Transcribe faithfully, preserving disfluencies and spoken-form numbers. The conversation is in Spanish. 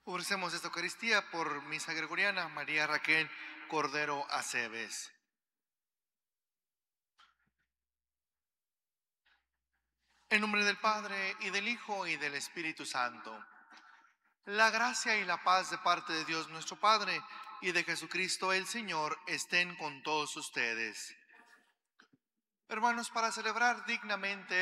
Ofrecemos esta Eucaristía por misa gregoriana María Raquel Cordero Aceves. En nombre del Padre, y del Hijo, y del Espíritu Santo. La gracia y la paz de parte de Dios nuestro Padre, y de Jesucristo el Señor, estén con todos ustedes. Hermanos, para celebrar dignamente